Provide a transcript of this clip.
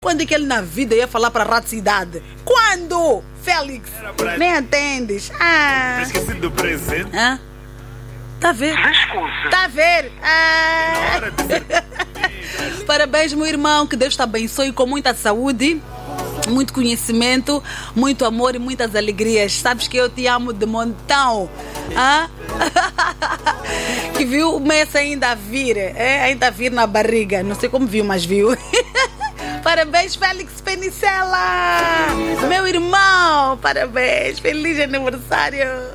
Quando é que ele na vida ia falar para a radicidade? Quando? Félix, nem atendes. Esqueci do presente. Tá a ver? Tá a ver? Parabéns, meu irmão. Que Deus te abençoe com muita saúde, muito conhecimento, muito amor e muitas alegrias. Sabes que eu te amo de montão. Que viu o mês ainda a vir. Ainda a vir na barriga. Não sei como viu, mas viu. Parabéns, Félix Penicela. Meu irmão, parabéns. Feliz aniversário.